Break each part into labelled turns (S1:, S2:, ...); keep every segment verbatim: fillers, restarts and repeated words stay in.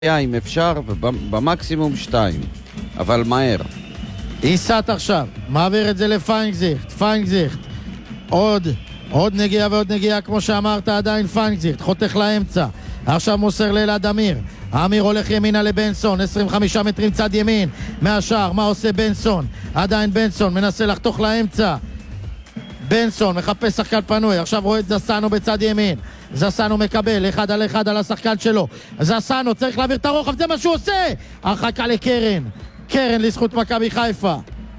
S1: אם אפשר, ובמקסימום שתיים, אבל מהר.
S2: איסת עכשיו, מעביר את זה לפיינגזיכט, פיינגזיכט, עוד, עוד נגיעה ועוד נגיעה, כמו שאמרת, עדיין פיינגזיכט, חותך לאמצע, עכשיו מוסר לאלעד אמיר, אמיר הולך ימינה לבנסון, עשרים וחמישה מטרים צד ימין, מהשאר, מה עושה בנסון? עדיין בנסון, מנסה לחתוך לאמצע, בנסון מחפש שחקן פנוי, עכשיו רואה את זסנו בצד ימין, זסנו מקבל, אחד על אחד על השחקן שלו, זסנו צריך להעביר את הרוחב, זה מה שהוא עושה, הרחקה לקרן, קרן לזכות מכבי חיפה,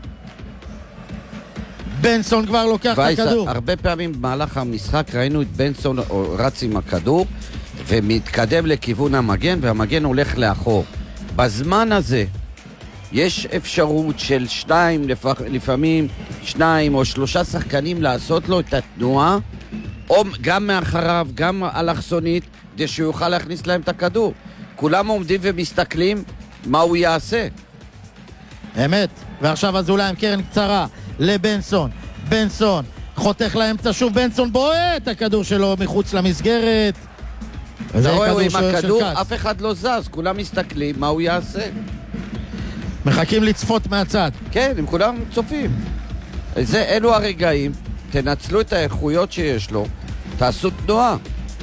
S2: בנסון כבר לוקח את הכדור.
S1: הרבה פעמים במהלך המשחק ראינו את בנסון רץ עם הכדור ומתקדם לכיוון המגן, והמגן הולך לאחור. בזמן הזה יש אפשרות של שניים, לפעמים שניים או שלושה שחקנים לעשות לו את התנועה, או גם מאחריו, גם אלכסונית, כדי שהוא יוכל להכניס להם את הכדור. כולם עומדים ומסתכלים מה הוא יעשה.
S2: אמת, ועכשיו אזולאי עם קרן קצרה לבנסון, בנסון חותך לאמצע שוב, בנסון בועט הכדור שלו מחוץ למסגרת.
S1: אתה רואה, הוא עם הכדור, אף אחד לא זז, כולם מסתכלים מה הוא יעשה.
S2: מחכים לצפות מהצד.
S1: כן, הם כולם צופים. זה, אלו הרגעים, תנצלו את האיכויות שיש לו, תעשו תנועה.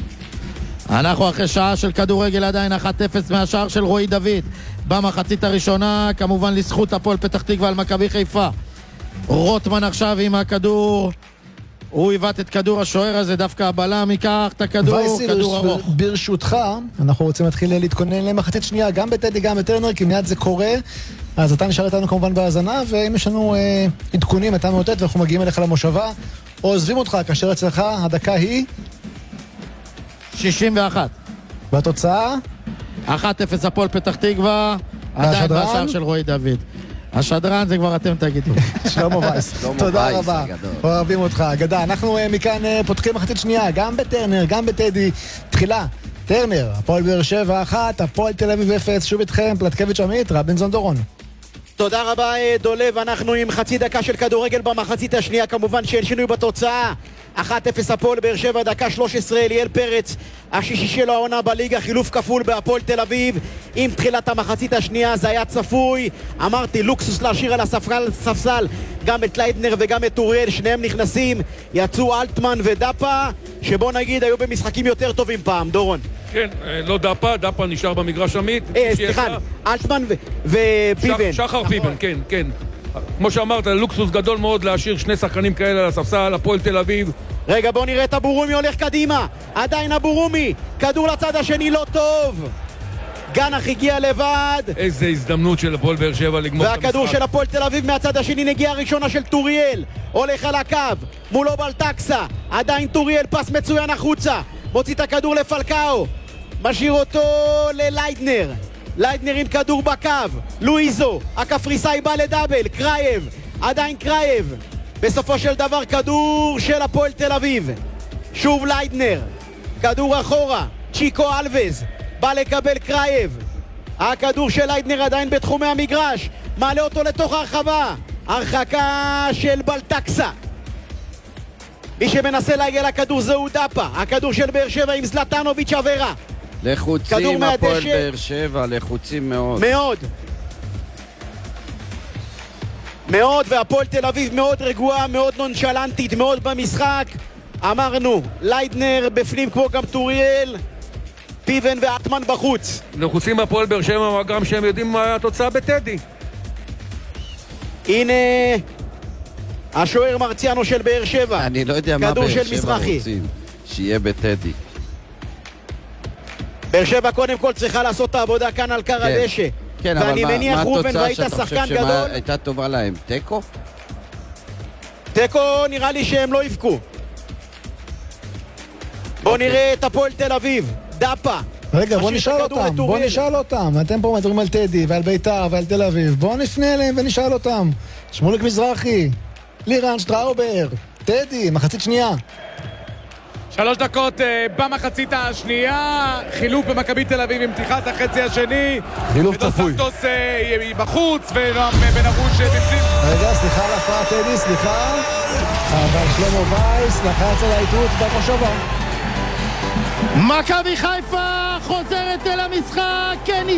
S2: אנחנו אחרי שעה של כדורגל, עדיין אחת אפס מהשער של רועי דוד במחצית הראשונה, כמובן לזכות הפועל פתח תקווה על מכבי חיפה. רוטמן עכשיו עם הכדור, הוא היבט את כדור השוער הזה, דווקא הבלם ייקח את הכדור, כדור ארוך.
S3: ברשותך, אנחנו רוצים להתחיל להתכונן למחצית שנייה, גם בטדי, גם בטרנר, כי מיד זה קורה, אז אתה נשאר איתנו כמובן בהאזנה, ואם יש לנו אה, עדכונים, אתה מאותת, ואנחנו מגיעים אליך למושבה, או עוזבים אותך, כאשר אצלך הדקה היא
S2: שישים ואחת.
S3: והתוצאה?
S2: אחת אפס הפועל פתח תקווה, עדיין בשער של רועי דוד. השדרן זה כבר אתם תגידו.
S3: שלמה וייס, תודה רבה, אוהבים אותך, אגדה. אנחנו מכאן פותחים מחצית שנייה, גם בטרנר, גם בטדי. תחילה, טרנר, הפועל באר שבע אחת, הפועל תל אביב אפס, שוב איתכם, פלטקביץ' עמית, רבינזון דורון.
S4: תודה רבה דולב, אנחנו עם חצי דקה של כדורגל במחצית השנייה, כמובן שאין שינוי בתוצאה. אחת אפס הפועל באר שבע, דקה שלוש עשרה, אליאל פרץ, השישי שלו העונה בליגה, חילוף כפול בהפועל תל אביב. עם תחילת המחצית השנייה זה היה צפוי, אמרתי לוקסוס להשאיר על הספסל גם את ליידנר וגם את אוריאל, שניהם נכנסים, יצאו אלטמן ודאפה, שבוא נגיד היו במשחקים יותר טובים פעם. דורון.
S5: כן, לא דאפה, דאפה נשאר במגרש עמית.
S4: אה, סליחה, אלטמן ופיבן.
S5: שחר פיבן, כן, כן. כמו שאמרת, לוקסוס גדול מאוד להשאיר שני שחקנים כאלה על הספסל, הפועל תל אביב.
S4: רגע, בוא נראה את אבורומי הולך קדימה, עדיין אבורומי, כדור לצד השני לא טוב, גנח הגיע לבד,
S5: איזה הזדמנות של הפועל באר שבע לגמור את המשחק.
S4: והכדור של הפועל תל אביב מהצד השני, נגיעה ראשונה של טוריאל, הולך על הקו, מולו בלטקסה, עדיין טוריאל, פס מצוין החוצה, מוציא את הכדור לפלקאו, משאיר אותו לליידנר, ליידנר עם כדור בקו, לואיזו, הקפריסאי בא לדאבל, קרייב, עדיין קרייב, בסופו של דבר כדור של הפועל תל אביב, שוב ליידנר, כדור אחורה, צ'יקו אלווז, בא לקבל קרייב, הכדור של ליידנר עדיין בתחומי המגרש, מעלה אותו לתוך הרחבה, הרחקה של בלטקסה, מי שמנסה להגיע לכדור זהו דאפה, הכדור של באר שבע עם זלטנוביץ' עבירה,
S1: לחוצים הפועל באר שבע, לחוצים מאוד.
S4: מאוד. מאוד, והפועל תל אביב מאוד רגועה, מאוד נונשלנטית, מאוד במשחק. אמרנו, ליידנר בפנים כמו גם טוריאל, פיבן ואטמן בחוץ.
S5: לחוצים הפועל באר שבע, גם שהם יודעים מה התוצאה בטדי.
S4: הנה השוער מרציאנו של באר שבע.
S1: אני לא יודע מה באר שבע רוצים שיהיה בטדי.
S4: באר שבע קודם כל צריכה לעשות את העבודה כאן על קר הדשא.
S1: כן,
S4: ואני
S1: אבל
S4: מניח
S1: מה
S4: רובן
S1: התוצאה
S4: והיית
S1: שאתה
S4: שחקן
S1: חושב
S4: גדול?
S1: שהייתה טובה להם? טקו?
S4: טקו נראה לי שהם לא יבקו. בוא נראה את הפועל תל אביב, דאפה.
S3: רגע, בוא נשאל אותם, בוא נשאל אותם. אתם פה מדברים על טדי ועל ביתר ועל תל אביב. בוא נפנה אליהם ונשאל אותם. שמוליק מזרחי, לירן שטראובר, טדי, מחצית שנייה.
S6: שלוש דקות uh, במחצית השנייה, חילוף במכבי תל אביב עם פתיחת החצי השני.
S3: חילוף צפוי.
S6: ודוסנטוס uh, בחוץ ובן ארוש בפנים.
S3: רגע, סליחה על הפרעה טדי, סליחה. אבל שלמה וייס לחץ על העיתות במושבה.
S2: מכבי חיפה חוזרת אל המשחק, כן